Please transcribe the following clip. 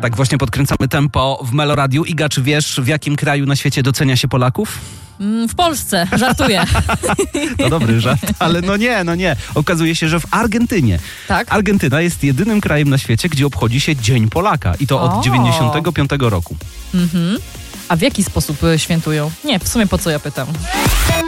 Tak właśnie podkręcamy tempo w Meloradiu. Iga, czy wiesz, w jakim kraju na świecie docenia się Polaków? W Polsce, żartuję. To dobry żart, ale no nie. Okazuje się, że w Argentynie. Tak? Argentyna jest jedynym krajem na świecie, gdzie obchodzi się Dzień Polaka. I to od 95 roku. A w jaki sposób świętują? Nie, w sumie po co ja pytam?